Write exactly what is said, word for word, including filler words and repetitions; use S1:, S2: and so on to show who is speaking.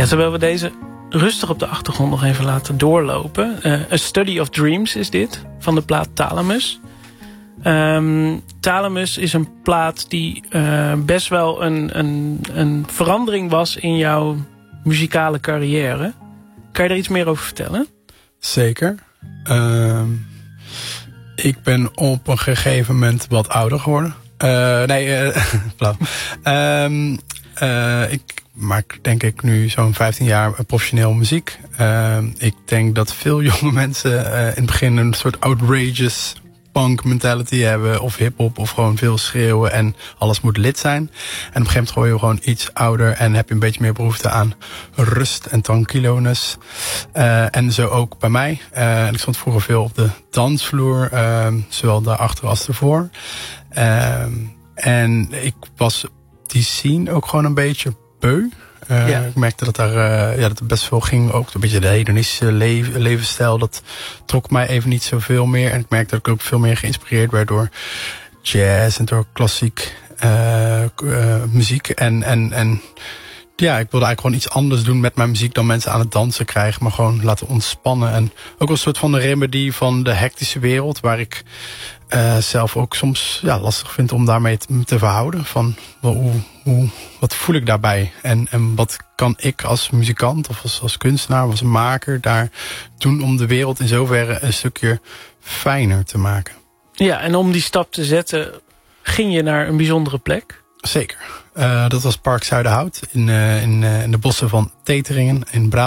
S1: Ja, terwijl we deze rustig op de achtergrond nog even laten doorlopen. Uh, A Study of Dreams is dit, van de plaat Thalamus. Um, Thalamus is een plaat die uh, best wel een, een, een verandering was in jouw muzikale carrière. Kan je er iets meer over vertellen?
S2: Zeker. Uh, ik ben op een gegeven moment wat ouder geworden. Uh, nee, uh, flauw. Um, uh, ik maak denk ik nu zo'n vijftien jaar professioneel muziek. Uh, ik denk dat veel jonge mensen uh, in het begin een soort outrageous punk mentality hebben, of hiphop, of gewoon veel schreeuwen en alles moet lit zijn. En op een gegeven moment word je gewoon iets ouder en heb je een beetje meer behoefte aan rust en tranquilones. Uh, en zo ook bij mij. Uh, en ik stond vroeger veel op de dansvloer, uh, zowel daarachter als ervoor. Uh, en ik was die scene ook gewoon een beetje beu. Uh, ja. Ik merkte dat, daar, uh, ja, dat er best veel ging. Ook een beetje de hedonistische le- levensstijl. Dat trok mij even niet zoveel meer. En ik merkte dat ik ook veel meer geïnspireerd werd door jazz en door klassiek uh, uh, muziek. En, en, en ja, ik wilde eigenlijk gewoon iets anders doen met mijn muziek dan mensen aan het dansen krijgen. Maar gewoon laten ontspannen. En ook een soort van de remedie van de hectische wereld. Waar ik uh, zelf ook soms ja, lastig vind om daarmee te, te verhouden. Van hoe, hoe, wat voel ik daarbij? En, en wat kan ik als muzikant of als, als kunstenaar of als maker daar doen om de wereld in zoverre een stukje fijner te maken?
S1: Ja, en om die stap te zetten ging je naar een bijzondere plek?
S2: Zeker. Uh, dat was Park Zuiderhout in, uh, in, uh, in de bossen van Teteringen in Brabant.